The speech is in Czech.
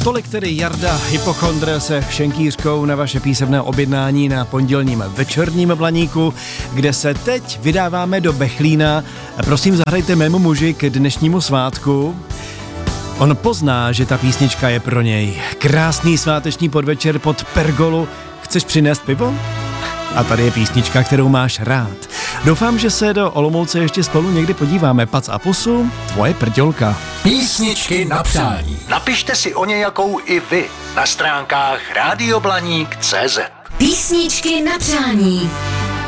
Tolik tedy Jarda Hypochondr se Šenkýřkou na vaše písemné objednání na pondělním večerním Blaníku, kde se teď vydáváme do Bechlína. Prosím, zahrajte mému muži k dnešnímu svátku. On pozná, že ta písnička je pro něj. Krásný sváteční podvečer pod pergolu. Chceš přinést pivo? A tady je písnička, kterou máš rád. Doufám, že se do Olomouce ještě spolu někdy podíváme. Pac a pusu, tvoje prdělka. Písničky na přání. Napište si o nějakou i vy na stránkách radioblaník.cz. Písničky na přání.